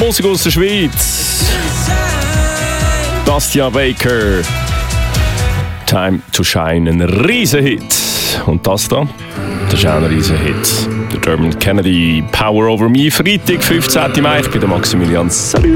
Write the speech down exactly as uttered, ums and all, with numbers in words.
Musik aus der Schweiz. Dusty Baker. Time to Shine, ein Riesenhit. Und das da, das ist auch ein Riesenhit. Der Dermot Kennedy, Power Over Me, Freitag, fünfzehnten Mai. Ich bin der Maximilian. Salut.